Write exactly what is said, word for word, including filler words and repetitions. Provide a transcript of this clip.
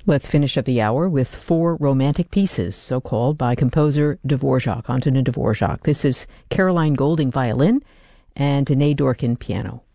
Let's finish up the hour with four romantic pieces, so called by composer Dvorak, Antonin Dvorak. This is Caroline Golding violin and Danae Dorkin piano.